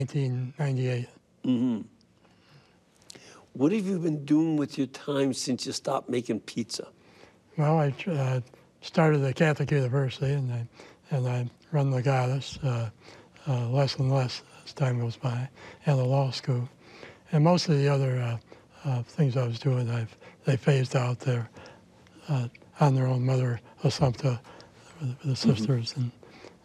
1998. Mm-hmm. What have you been doing with your time since you stopped making pizza? Well, I started at Catholic University, and I run the Goddess less and less as time goes by, and the law school. And most of the other things I was doing, they phased out there on their own. Mother Assumpta, the sisters, and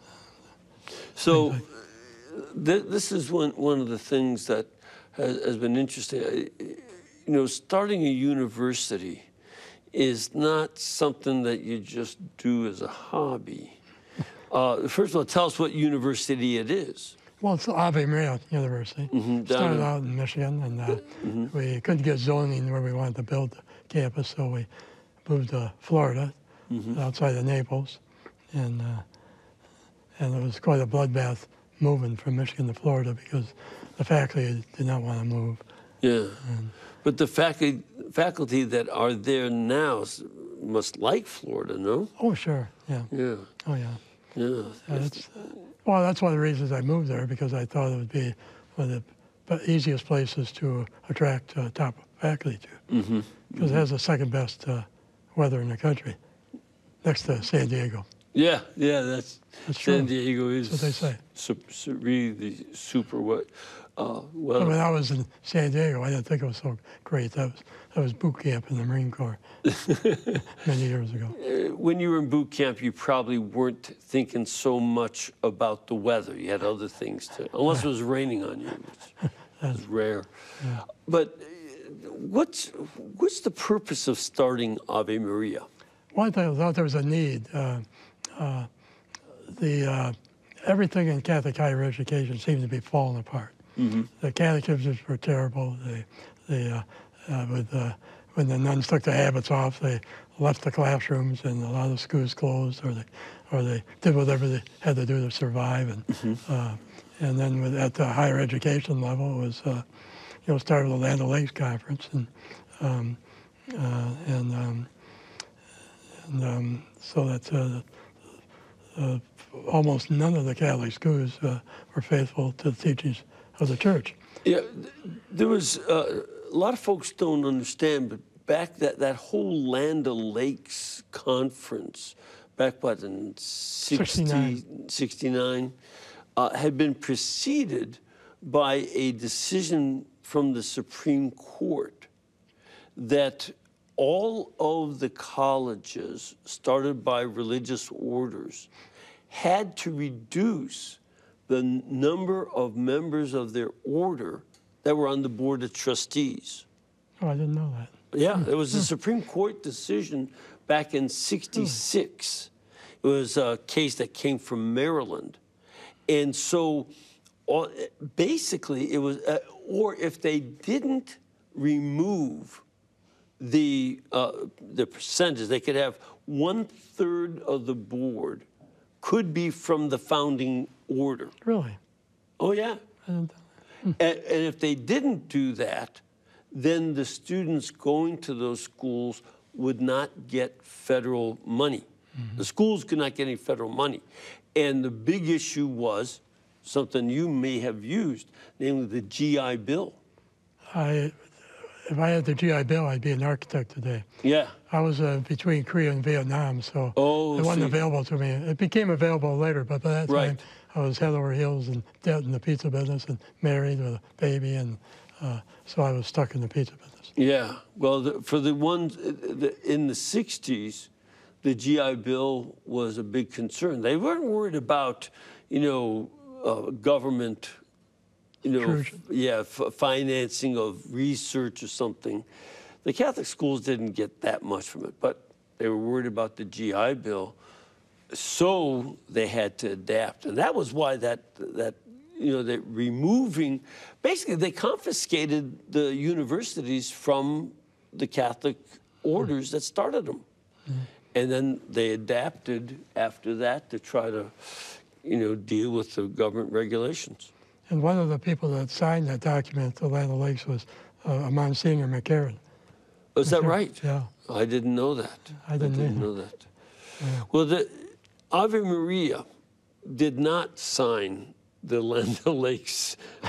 so this is one of the things that has been interesting. You know, starting a university is not something that you just do as a hobby. First of all, tell us what university it is. Well, it's Ave Maria University. Started out in Michigan, and we couldn't get zoning where we wanted to build the campus, so we moved to Florida, outside of Naples, and it was quite a bloodbath moving from Michigan to Florida because the faculty did not want to move. Yeah, but the faculty that are there now must like Florida, no? Oh, sure, yeah. Yeah. Oh, yeah. Yeah. Well, that's one of the reasons I moved there, because I thought it would be one of the easiest places to attract top faculty to, because it has the second best weather in the country, next to San Diego. Yeah, that's San true. Diego is That's what they say. Really super wet. When I was in San Diego, I didn't think it was so great. That was boot camp in the Marine Corps many years ago. When you were in boot camp, you probably weren't thinking so much about the weather. You had other things to, unless it was raining on you, which is rare. Yeah. But what's the purpose of starting Ave Maria? Well, I thought there was a need. Everything in Catholic higher education seemed to be falling apart. The catechisms were terrible. When the nuns took the habits off, they left the classrooms, and a lot of schools closed, or they did whatever they had to do to survive. And then at the higher education level, it was started with the Land O'Lakes Conference, so that almost none of the Catholic schools were faithful to the teachings of the church. Yeah, there was a lot of folks don't understand, but back that whole Land O'Lakes conference, back in 69, had been preceded by a decision from the Supreme Court that all of the colleges started by religious orders had to reduce the number of members of their order that were on the board of trustees. Oh, I didn't know that. Yeah, there was a Supreme Court decision back in '66. It was a case that came from Maryland. And so basically it was, or if they didn't remove the percentage, they could have 1/3 of the board could be from the founding order. Really? Oh, yeah. I didn't know And if they didn't do that, then the students going to those schools would not get federal money. The schools could not get any federal money. And the big issue was something you may have used, namely the GI Bill. If I had the GI Bill, I'd be an architect today. Yeah. I was between Korea and Vietnam, so it wasn't available to me. It became available later, but by that time, I was head over heels in debt in the pizza business and married with a baby, and so I was stuck in the pizza business. Yeah. Well, for the ones in the 60s, the GI Bill was a big concern. They weren't worried about, government, financing of research or something. The Catholic schools didn't get that much from it, but they were worried about the GI Bill, so they had to adapt. And that was why that removing, basically they confiscated the universities from the Catholic orders that started them. And then they adapted after that to try to, deal with the government regulations. And one of the people that signed that document, the Land O'Lakes, was Monsignor McCarran. Is that right? Yeah. I didn't know that. I didn't know that. Yeah. Well, the Ave Maria did not sign the Land O'Lakes